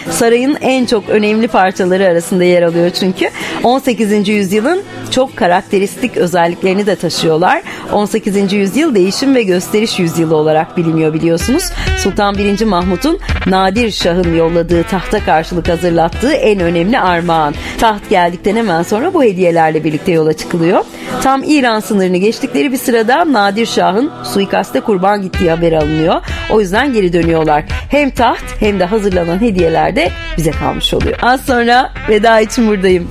Sarayın en çok önemli parçaları arasında yer alıyor çünkü. 18. yüzyılın çok karakteristik özelliklerini de taşıyorlar. 18. yüzyıl değişim ve gösteriş yüzyılı olarak biliniyor biliyorsunuz. Sultan 1. Mahmut'un Nadir Şah'ın yolladığı tahta karşılık hazırlattığı en önemli armağan. Taht geldikten hemen sonra bu hediyelerle birlikte yola çıkılıyor. Tam İran sınırını geçtikleri bir sırada Nadir Şah'ın suikaste kurban gittiği haberi alınıyor. O yüzden geri dönüyorlar. Hem taht hem de hazırlanan hediyeler de bize kalmış oluyor. Az sonra veda için buradayım.